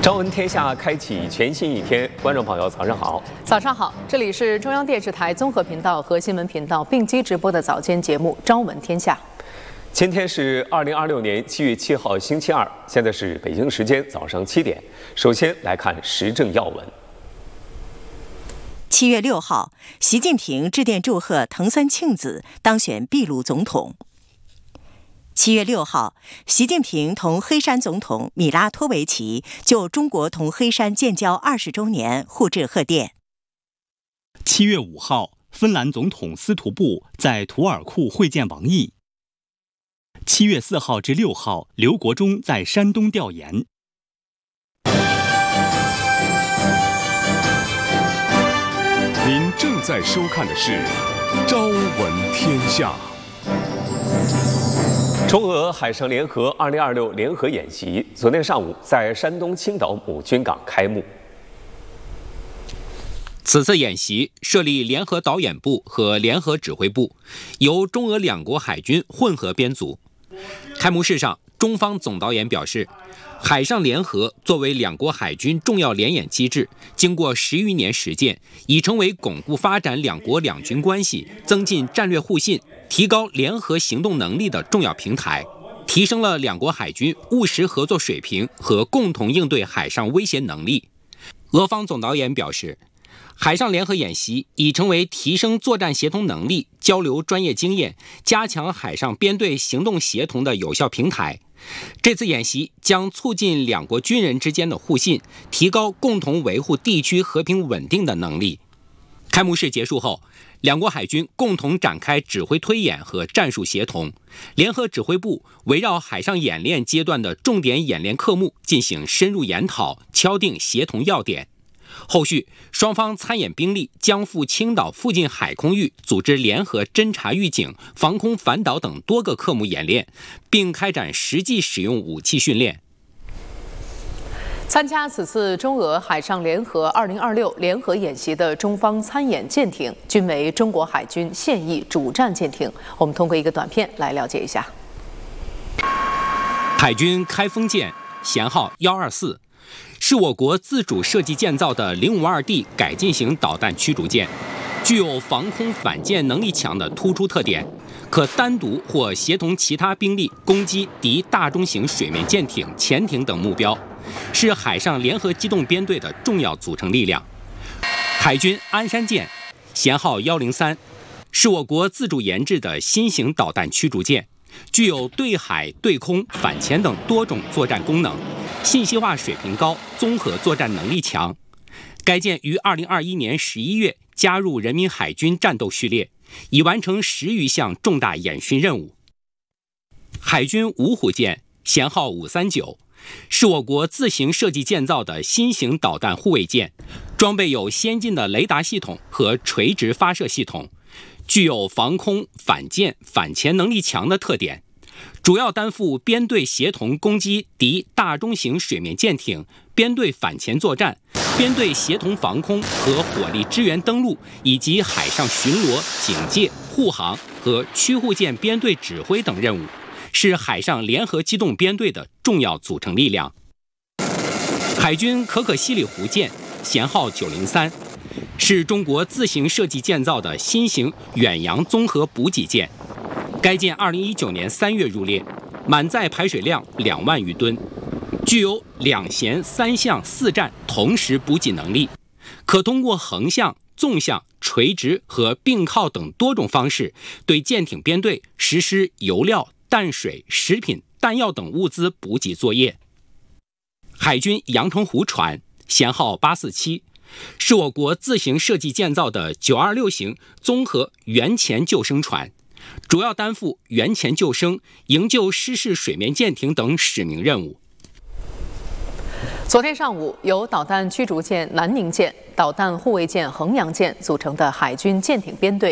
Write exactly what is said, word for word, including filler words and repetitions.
朝闻天下开启全新一天，观众朋友早上好。 早上好，这里是中央电视台综合频道和新闻频道并机直播的早间节目《朝闻天下》。 今天是二零二六年七月七号，星期二，现在是北京时间早上七点。首先来看时政要闻。 七月六号，习近平致电祝贺藤森庆子当选秘鲁总统。七月六号，习近平同黑山总统米拉托维奇就中国同黑山建交二十周年互致贺电。 七月五号，芬兰总统斯图布在图尔库会见王毅。七月四号至六号，刘国中在山东调研。 您正在收看的是《朝闻天下》。 中俄海上联合二零二六联合演习昨天上午在山东青岛母军港开幕。 此次演习设立联合导演部和联合指挥部，由中俄两国海军混合编组。开幕式上，中方总导演表示，海上联合作为两国海军重要联演机制，经过十余年实践，已成为巩固发展两国两军关系、增进战略互信、提高联合行动能力的重要平台，提升了两国海军务实合作水平和共同应对海上威胁能力。俄方总导演表示，海上联合演习已成为提升作战协同能力、交流专业经验、加强海上编队行动协同的有效平台。这次演习将促进两国军人之间的互信，提高共同维护地区和平稳定的能力。开幕式结束后，两国海军共同展开指挥推演和战术协同，联合指挥部围绕海上演练阶段的重点演练科目进行深入研讨，敲定协同要点。后续，双方参演兵力将赴青岛附近海空域组织联合侦察预警、防空反导等多个科目演练，并开展实际使用武器训练。 参加此次中俄海上联合二零二六联合演习的中方参演舰艇均为中国海军现役主战舰艇。我们通过一个短片来了解一下。 海军开封舰舷号一二四。是我国自主设计建造的零五二 D 改进型导弹驱逐舰，具有防空反舰能力强的突出特点，可单独或协同其他兵力攻击敌大中型水面舰艇、潜艇等目标，是海上联合机动编队的重要组成力量。海军鞍山舰舷号一零三，是我国自主研制的新型导弹驱逐舰，具有对海、对空、反潜等多种作战功能，信息化水平高，综合作战能力强。该舰于二零二一年十一月加入人民海军战斗序列，已完成十余项重大演训任务。海军芜湖舰舷号五三九，是我国自行设计建造的新型导弹护卫舰，装备有先进的雷达系统和垂直发射系统，具有防空、反舰、反潜能力强的特点，主要担负编队协同攻击敌大中型水面舰艇、编队反潜作战、编队协同防空和火力支援登陆，以及海上巡逻、警戒、护航和驱护舰编队指挥等任务，是海上联合机动编队的重要组成力量。海军可可西里湖舰舷号九零三，是中国自行设计建造的新型远洋综合补给舰。该舰二零一九年三月入列，满载排水量两万余吨，具有两舷三向四战同时补给能力，可通过横向、纵向、垂直和并靠等多种方式，对舰艇编队实施油料、淡水、食品、弹药等物资补给作业。海军阳澄湖船舷号八四七，是我国自行设计建造的九二六型综合原潜救生船，主要担负原潜救生、营救失事水面舰艇等使命任务。 昨天上午，由导弹驱逐舰南宁舰、导弹护卫舰衡阳舰组成的海军舰艇编队